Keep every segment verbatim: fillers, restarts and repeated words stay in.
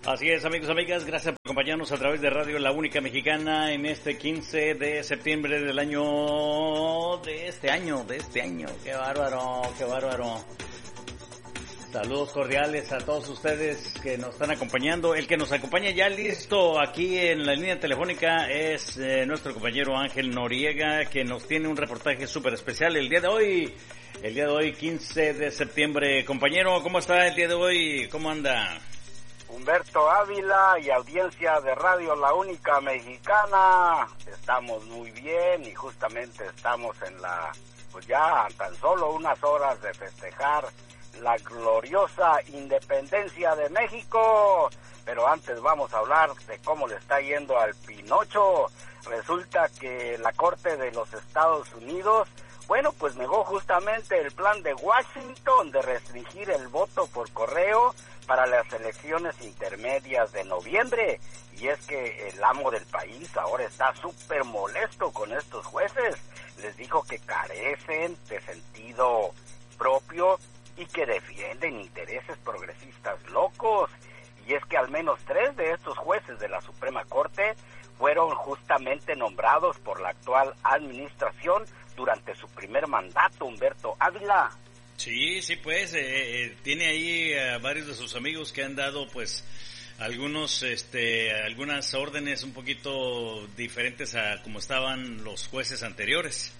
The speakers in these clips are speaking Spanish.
Así es, amigos, amigas, gracias por acompañarnos a través de Radio La Única Mexicana en este quince de septiembre del año, de este año, de este año. ¡Qué bárbaro, qué bárbaro! Saludos cordiales a todos ustedes que nos están acompañando. El que nos acompaña ya listo aquí en la línea telefónica es eh, nuestro compañero Ángel Noriega, que nos tiene un reportaje súper especial el día de hoy. El día de hoy, quince de septiembre. Compañero, ¿cómo está el día de hoy? ¿Cómo anda? Humberto Ávila y audiencia de Radio La Única Mexicana, estamos muy bien y justamente estamos en la, pues ya tan solo unas horas de festejar la gloriosa independencia de México, pero antes vamos a hablar de cómo le está yendo al Pinocho. Resulta que la Corte de los Estados Unidos, bueno, pues negó justamente el plan de Washington de restringir el voto por correo para las elecciones intermedias de noviembre, y es que el amo del país ahora está súper molesto con estos jueces. Les dijo que carecen de sentido propio y que defienden intereses progresistas locos, y es que al menos tres de estos jueces de la Suprema Corte fueron justamente nombrados por la actual administración durante su primer mandato, Humberto Ávila. Sí, sí, pues, eh, eh, tiene ahí a varios de sus amigos que han dado, pues, algunos, este, algunas órdenes un poquito diferentes a como estaban los jueces anteriores.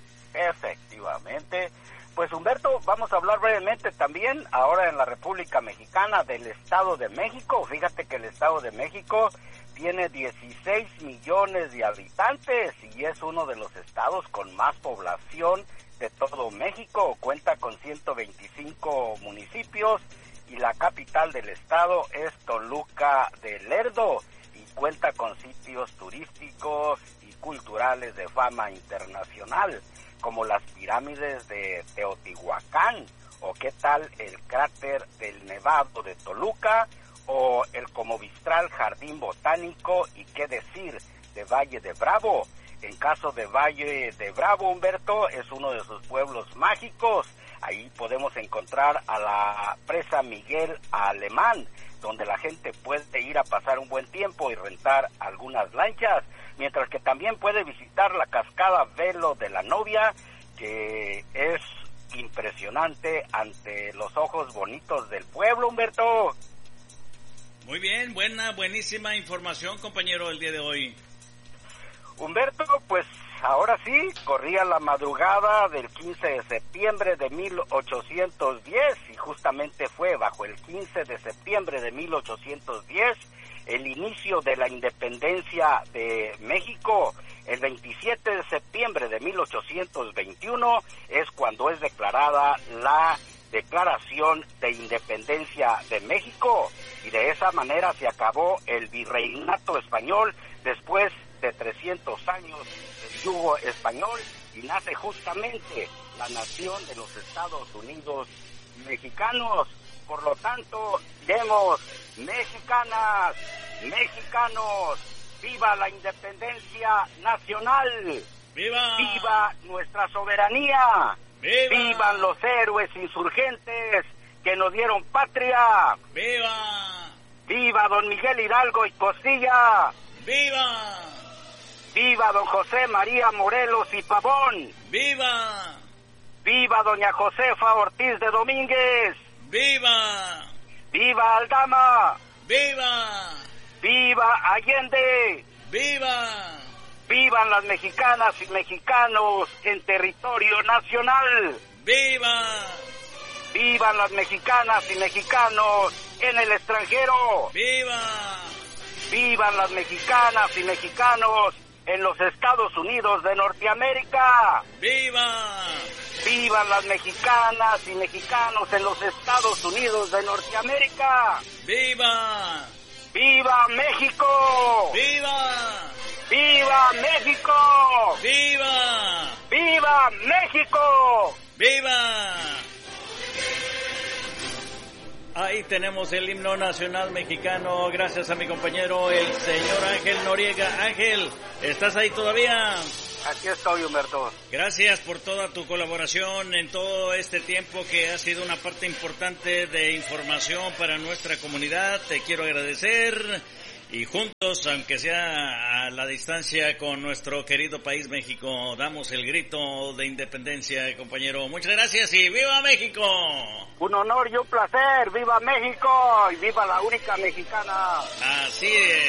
Efectivamente. Pues, Humberto, vamos a hablar brevemente también, ahora en la República Mexicana, del Estado de México. Fíjate que el Estado de México tiene dieciséis millones de habitantes y es uno de los estados con más población de todo México. Cuenta con ciento veinticinco municipios y la capital del estado es Toluca de Lerdo y cuenta con sitios turísticos y culturales de fama internacional, como las pirámides de Teotihuacán, o qué tal el cráter del Nevado de Toluca, o el Comovistral Jardín Botánico, y qué decir de Valle de Bravo. En caso de Valle de Bravo, Humberto, es uno de sus pueblos mágicos. Ahí podemos encontrar a la presa Miguel Alemán, donde la gente puede ir a pasar un buen tiempo y rentar algunas lanchas, mientras que también puede visitar la cascada Velo de la Novia, que es impresionante ante los ojos bonitos del pueblo, Humberto. Muy bien, buena, buenísima información, compañero, el día de hoy. Humberto, pues ahora sí, corría la madrugada del quince de septiembre de mil ochocientos diez y justamente fue bajo el quince de septiembre de mil ochocientos diez el inicio de la independencia de México. El veintisiete de septiembre de mil ochocientos veintiuno es cuando es declarada la Declaración de Independencia de México, y de esa manera se acabó el virreinato español después de trescientos años del yugo español, y nace justamente la nación de los Estados Unidos mexicanos. Por lo tanto, demos mexicanas, mexicanos, ¡viva la independencia nacional! ¡Viva! ¡Viva nuestra soberanía! ¡Viva! ¡Vivan los héroes insurgentes que nos dieron patria! ¡Viva! ¡Viva don Miguel Hidalgo y Costilla! ¡Viva! ¡Viva don José María Morelos y Pavón! ¡Viva! ¡Viva doña Josefa Ortiz de Domínguez! ¡Viva! ¡Viva Aldama! ¡Viva! ¡Viva Allende! ¡Viva! ¡Vivan las mexicanas y mexicanos en territorio nacional! ¡Viva! ¡Vivan las mexicanas y mexicanos en el extranjero! ¡Viva! ¡Vivan las mexicanas y mexicanos en los Estados Unidos de Norteamérica! ¡Viva! ¡Vivan las mexicanas y mexicanos en los Estados Unidos de Norteamérica! ¡Viva! ¡Viva México! ¡Viva! ¡Viva México! ¡Viva! ¡Viva México! ¡Viva! Ahí tenemos el himno nacional mexicano, gracias a mi compañero, el señor Ángel Noriega. Ángel, ¿estás ahí todavía? Aquí estoy, Humberto. Gracias por toda tu colaboración en todo este tiempo que ha sido una parte importante de información para nuestra comunidad. Te quiero agradecer. Y juntos, aunque sea a la distancia con nuestro querido país México, damos el grito de independencia, compañero. Muchas gracias y ¡viva México! Un honor y un placer. ¡Viva México! Y ¡viva la única mexicana! Así es.